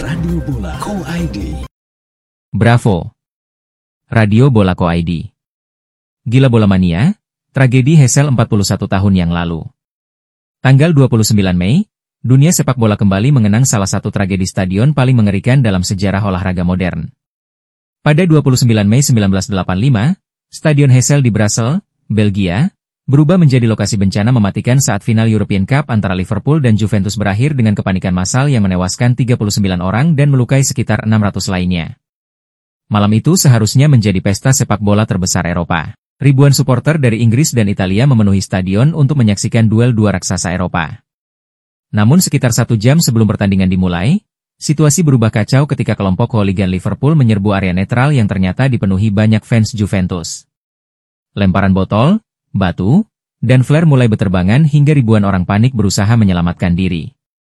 Radio Bola Co ID. Bravo. Radio Bola Co ID. Gila Bola Mania, tragedi Heysel 41 tahun yang lalu. Tanggal 29 Mei, dunia sepak bola kembali mengenang salah satu tragedi stadion paling mengerikan dalam sejarah olahraga modern. Pada 29 Mei 1985, Stadion Heysel di Brussels, Belgia, berubah menjadi lokasi bencana mematikan saat final European Cup antara Liverpool dan Juventus berakhir dengan kepanikan massal yang menewaskan 39 orang dan melukai sekitar 600 lainnya. Malam itu seharusnya menjadi pesta sepak bola terbesar Eropa. Ribuan supporter dari Inggris dan Italia memenuhi stadion untuk menyaksikan duel dua raksasa Eropa. Namun sekitar 1 jam sebelum pertandingan dimulai, situasi berubah kacau ketika kelompok hooligan Liverpool menyerbu area netral yang ternyata dipenuhi banyak fans Juventus. Lemparan botol, batu, dan flare mulai berterbangan hingga ribuan orang panik berusaha menyelamatkan diri.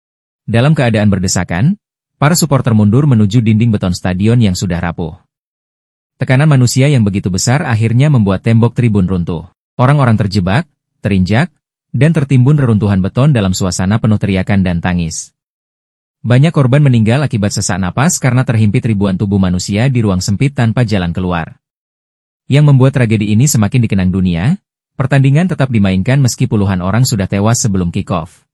Dalam keadaan berdesakan, para supporter mundur menuju dinding beton stadion yang sudah rapuh. Tekanan manusia yang begitu besar akhirnya membuat tembok tribun runtuh. Orang-orang terjebak, terinjak, dan tertimbun reruntuhan beton dalam suasana penuh teriakan dan tangis. Banyak korban meninggal akibat sesak napas karena terhimpit ribuan tubuh manusia di ruang sempit tanpa jalan keluar. Yang membuat tragedi ini semakin dikenang dunia, pertandingan tetap dimainkan meski puluhan orang sudah tewas sebelum kick-off.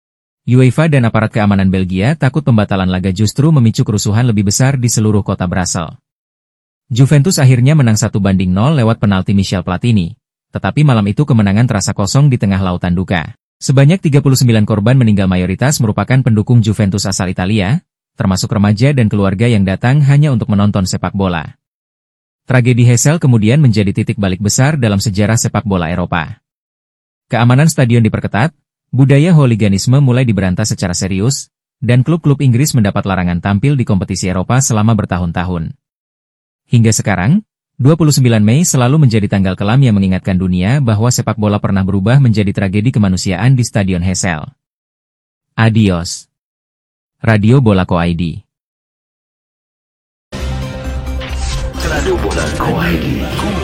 UEFA dan aparat keamanan Belgia takut pembatalan laga justru memicu kerusuhan lebih besar di seluruh kota Brussels. Juventus akhirnya menang 1-0 lewat penalti Michel Platini, tetapi malam itu kemenangan terasa kosong di tengah lautan duka. Sebanyak 39 korban meninggal mayoritas merupakan pendukung Juventus asal Italia, termasuk remaja dan keluarga yang datang hanya untuk menonton sepak bola. Tragedi Heysel kemudian menjadi titik balik besar dalam sejarah sepak bola Eropa. Keamanan stadion diperketat, budaya hooliganisme mulai diberantas secara serius, dan klub-klub Inggris mendapat larangan tampil di kompetisi Eropa selama bertahun-tahun. Hingga sekarang, 29 Mei selalu menjadi tanggal kelam yang mengingatkan dunia bahwa sepak bola pernah berubah menjadi tragedi kemanusiaan di Stadion Heysel. Adios. Radio Bola Co ID. Radio Bola Co ID.